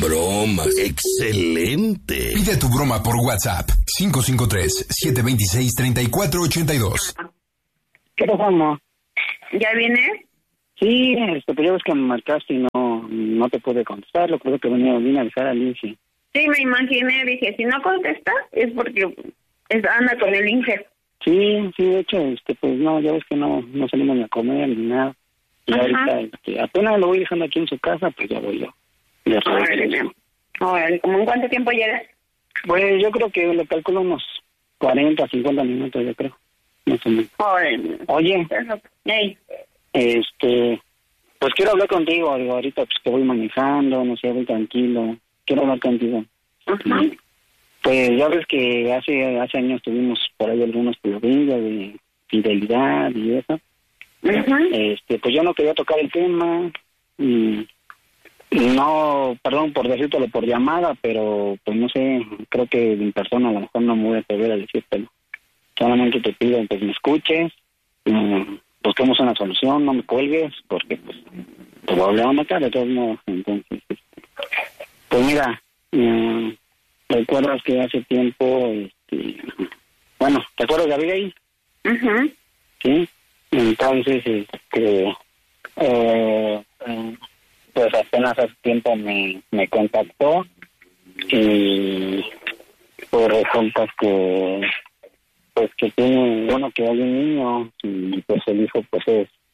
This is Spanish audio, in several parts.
bromas. ¡Excelente! Pide tu broma por WhatsApp. 553-726-3482. ¿Qué pasó, amor? ¿Ya viene? Sí, pero ya ves que me marcaste y no te pude contestar. Lo que vine a avisar a Lindsay. Sí, me imaginé. Dije, si no contesta, es porque anda con el Inge. Sí, de hecho, pues no, ya ves que no salimos ni a comer ni nada. Y ahorita, apenas lo voy dejando aquí en su casa, pues ya voy yo. Órale, ¿cómo en cuánto tiempo llegas? Pues yo creo que le calculo unos 40, 50 minutos, yo creo. Más o menos. Oye, hey. Pues quiero hablar contigo, digo, ahorita pues que voy manejando, no sé, voy tranquilo. Quiero hablar contigo. Uh-huh. Pues ya ves que hace años tuvimos por ahí algunos problemas de fidelidad y eso. Uh-huh. Pues yo no quería tocar el tema y no, perdón por decírtelo por llamada, pero pues no sé, creo que en persona a lo mejor no me voy a atrever a decírtelo. Solamente te pido pues me escuches, busquemos una solución, no me cuelgues, porque pues te voy a hablar a matar de todos modos. Entonces, pues mira, recuerdas que hace tiempo, bueno, ¿te acuerdas de Abigail? Uh-huh. Sí, entonces, pues apenas hace tiempo me contactó y pues resulta que tiene, bueno, que hay un niño y pues el hijo pues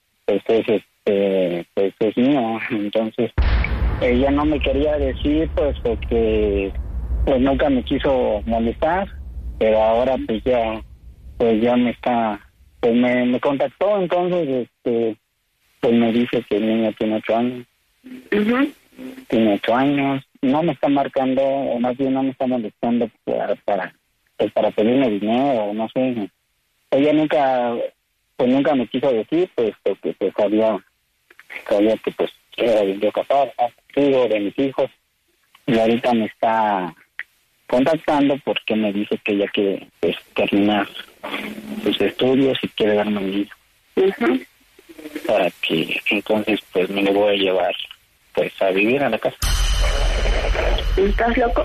es mío. Entonces ella no me quería decir pues porque pues nunca me quiso molestar, pero ahora pues ya me está, pues me contactó. Entonces pues me dice que el niño tiene 8 años. Uh-huh. Tiene 8 años, no me está marcando, o más bien no me está molestando para pedirme dinero, no sé. Ella nunca me quiso decir, pues, porque pues sabía que pues era yo casado, hijo de mis hijos, y ahorita me está contactando porque me dice que ella quiere pues terminar sus estudios y quiere darme un hijo. Uh-huh. Para que entonces pues me lo voy a llevar pues a vivir a la casa. ¿Estás loco?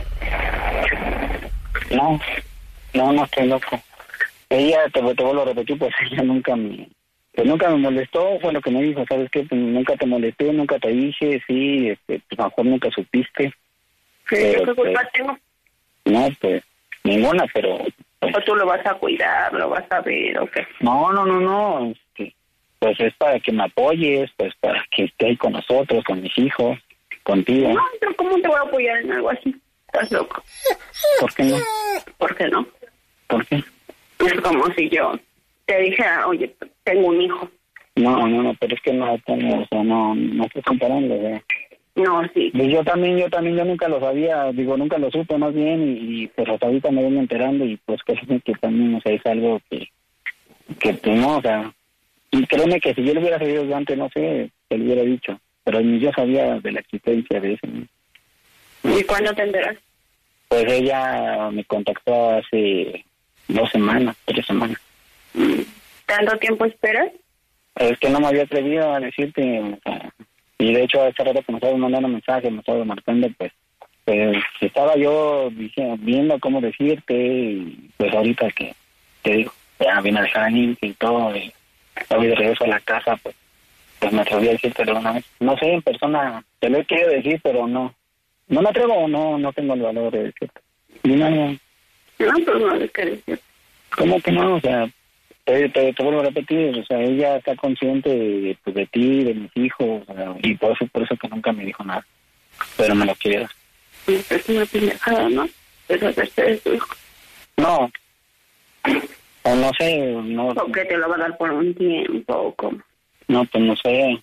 No estoy loco. Ella, te vuelvo a repetir, pues ella nunca me molestó. Fue lo que me dijo, ¿sabes qué? Pues, nunca te molesté, nunca te dije, sí, pues a lo mejor nunca supiste. ¿Qué culpa tengo? No, pues ninguna, pero pues, ¿O tú lo vas a cuidar, lo vas a ver o qué? No, pues es para que me apoyes, pues para que esté ahí con nosotros, con mis hijos, contigo. No, pero ¿cómo te voy a apoyar en algo así? Estás loco. ¿Por qué no? ¿Por qué no? ¿Por qué? Es como si yo te dijera, oye, tengo un hijo. No, pero es que no tengo, o sea, no estoy comparando, ¿verdad? No, sí. Pues yo también, yo nunca lo sabía, nunca lo supe más bien, y pues hasta ahorita me vengo enterando, y pues créeme que también, o sea, es algo que pues no, o sea, y créeme que si yo lo hubiera sabido antes, no sé, te lo hubiera dicho, pero ni yo sabía de la existencia de eso, ¿no? ¿Y cuándo te enteras? Pues ella me contactó hace 2 semanas, 3 semanas. ¿Tanto tiempo esperas? Es que no me había atrevido a decirte, o sea, y de hecho a esta hora que me estaba mandando mensajes, me estaba marcando, pues estaba yo viendo cómo decirte, y pues ahorita que te digo, ya vine a dejar a Ninja y todo, y voy de regreso a la casa, pues me atreví a decirte de una vez. No sé, en persona te lo he querido decir, pero no me atrevo, no tengo el valor de decirte. Ni nada. No, pues no le quieres decir. ¿Cómo que no? O sea, te vuelvo a repetir, o sea, ella está consciente de ti, de mis hijos, o sea, y por eso que nunca me dijo nada. Pero me lo quiere dar. Es una pendejada, ¿no? Deshacerte de tu hijo. No. O no sé, no. ¿O que te lo va a dar por un tiempo o cómo? No, pues no sé.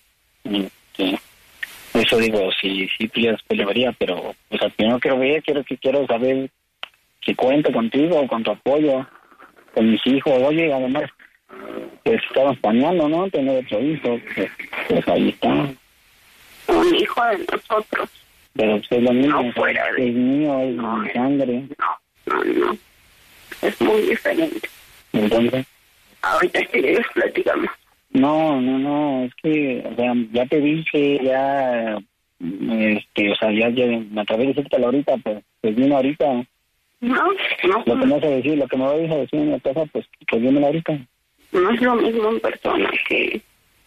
Eso digo, si tú lo vería, pero pues al final quiero saber si cuento contigo, con tu apoyo, con mis hijos. Oye, además, pues estamos planeando, ¿no? Tener otro hijo, pues ahí está. Un hijo de nosotros. Pero pues es lo mismo, no fuera de... es mío, es mi sangre. No. Es muy diferente. Entonces, ahorita que llegues platicamos. No, es que, o sea, ya te dije, ya o sea, ya me atreví a decírtelo ahorita, pues vino ahorita. No. Lo que me vas a decir, lo que me vais a decir en la casa, pues dímelo ahorita. No es lo mismo en persona que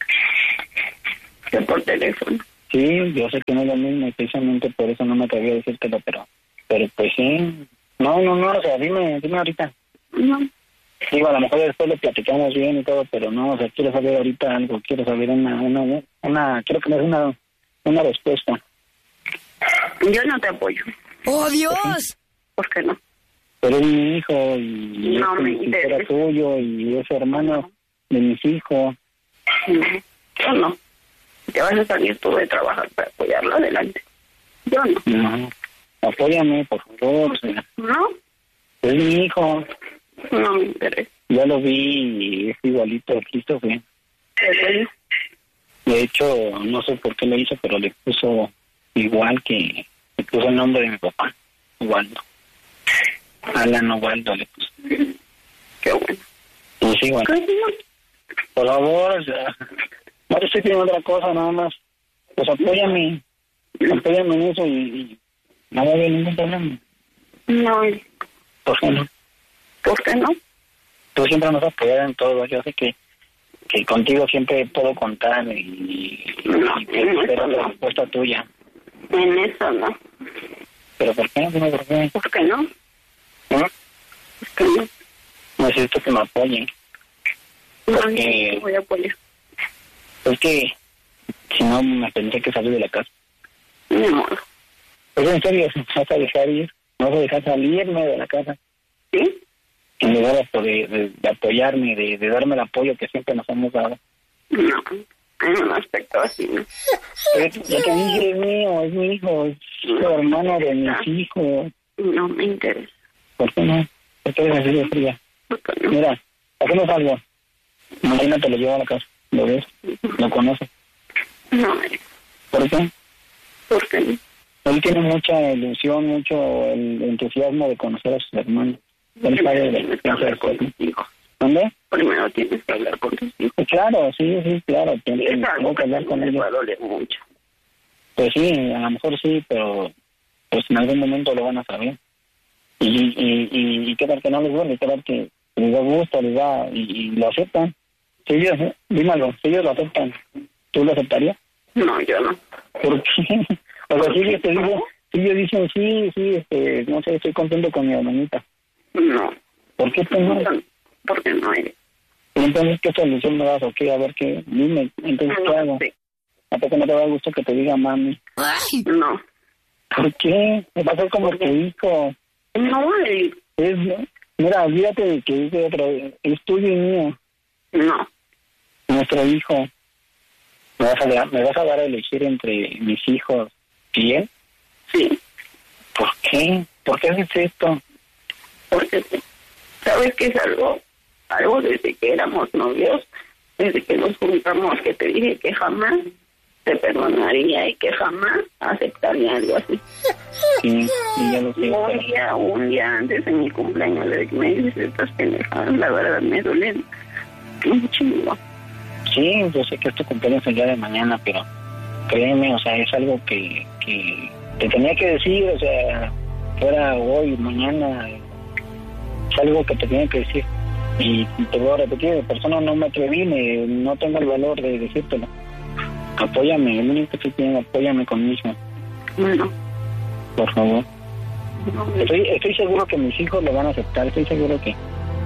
por teléfono. Sí, yo sé que no es lo mismo, y precisamente por eso no me atreví a decírtelo, pero pues sí. No, o sea, dime ahorita. No. Digo, a lo mejor después le platicamos bien y todo, pero no, o sea, quiero saber ahorita algo, quiero saber quiero que me des una respuesta. Yo no te apoyo. ¡Oh, Dios! ¿Por qué no? Pero es mi hijo y no me interesa. Era tuyo y es hermano de mis hijos. No, yo no. Te vas a salir tú de trabajar para apoyarlo adelante. Yo no. No, apóyame, por favor. O sea, ¿No? Es mi hijo. No me interesa. Ya lo vi y es igualito a Christopher. De hecho, no sé por qué lo hizo, pero le puso igual le puso el nombre de mi papá, Waldo. Alan Waldo le puso. Qué bueno. Pues igual. Por favor, o sea, no te estoy pidiendo otra cosa, nada más. Pues apóyame en eso y no va a haber ningún problema. No. ¿Por qué no? ¿Por qué no? Tú siempre nos apoyas en todo. Yo sé que contigo siempre puedo contar y espero la respuesta tuya. En eso no. ¿Pero por qué? Dime por qué. ¿Por qué no? ¿No? ¿Por qué no? Necesito que me apoyen. Porque no voy a apoyar. Es que si no me tendría que salir de la casa. Ni modo. Pues en serio, me vas a dejar ir, me vas a dejar salirme de la casa. ¿Sí? En lugar de apoyarme, de darme el apoyo que siempre nos hemos dado. No, en un aspecto así, ¿no? Ya te dije, es mío, es mi hijo, es el hermano de mis hijos. No me interesa. ¿Por qué no? ¿Por qué eres así de fría? ¿Por qué no? Mira, hacemos algo. Mañana te lo llevo a la casa. ¿Lo ves? ¿Lo conoces? No. ¿Por qué? ¿Por qué no? Él tiene mucha ilusión, mucho el entusiasmo de conocer a sus hermanos. Él sabe de qué hacer con tus hijos. ¿Dónde? Primero tienes que hablar con tus hijos. Claro, sí, claro. Es algo que hablar con ellos. Va a doler mucho. Pues sí, a lo mejor sí, pero pues en algún momento lo van a saber. Y qué tal que no les duele, qué tal que les da gusto, les da y lo aceptan. Si ellos, dímelo, si ellos lo aceptan, ¿tú lo aceptarías? No, yo no. ¿Por qué? O sea, si ellos dicen sí, no sé, estoy contento con mi hermanita. No. ¿Por qué tú no? Porque no eres. Entonces, ¿qué solución me das o qué? A ver qué, dime, entonces, ¿qué hago? Sí. ¿A poco no te da gusto que te diga mami? ¡Ay! No. ¿Por qué? Me va a ser como tu hijo. No, Mira, olvídate de que dice otra vez, es tuyo y mío. No. Nuestro hijo. ¿Me vas a dar a elegir entre mis hijos y él? Sí. ¿Por qué? ¿Por qué haces esto? Porque sabes que es algo desde que éramos novios, desde que nos juntamos, que te dije que jamás te perdonaría y que jamás aceptaría algo así. Sí, ya lo sé. Un día antes de mi cumpleaños de que me dices estas pendejadas, la verdad me duelen mucho. Sí, yo sé que es tu cumpleaños el día de mañana, pero créeme, o sea, es algo que te tenía que decir, o sea, fuera hoy, mañana, es algo que te tenía que decir. Y te voy a repetir, de persona no me atreví, no tengo el valor de decírtelo. Apóyame, el único que estoy pidiendo, apóyame conmigo. Bueno. Por favor. No, Estoy seguro que mis hijos lo van a aceptar, estoy seguro que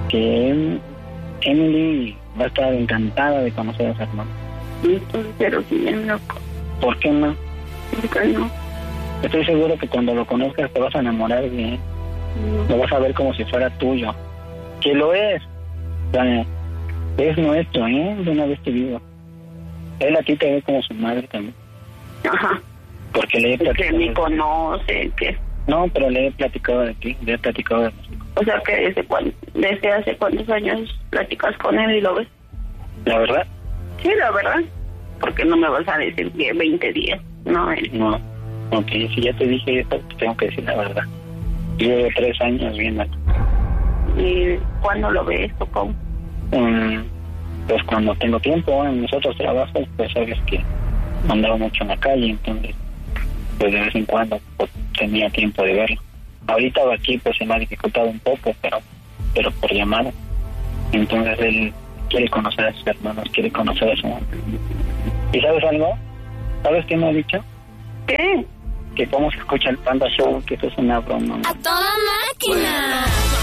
Emily va a estar encantada de conocer a su hermano. Pero si bien loco. ¿Por qué no? ¿Por qué no? Estoy seguro que cuando lo conozcas te vas a enamorar de él. Lo vas a ver como si fuera tuyo. Que lo es. O sea, es nuestro, de una vez te digo. Él a ti te ve como su madre también. Ajá. Porque le he platicado. Que me conoce, que... No, pero le he platicado de ti, le he platicado de nosotros. O sea, que desde hace cuántos años platicas con él y lo ves. ¿La verdad? Sí, la verdad. Porque no me vas a decir que 20 días. No, No. Ok, si ya te dije esto, te tengo que decir la verdad. Llevo 3 años viéndolo. ¿Y cuándo lo ves o cómo? Pues cuando tengo tiempo en mis otros trabajos, pues sabes que andaba mucho en la calle, entonces pues de vez en cuando pues tenía tiempo de verlo. Ahorita aquí pues se me ha dificultado un poco, pero por llamada. Entonces él quiere conocer a sus hermanos, quiere conocer a su mamá. ¿Y sabes algo? ¿Sabes qué me ha dicho? ¿Qué? Que cómo se escucha el Panda Show, que eso es una broma. ¡A toda máquina!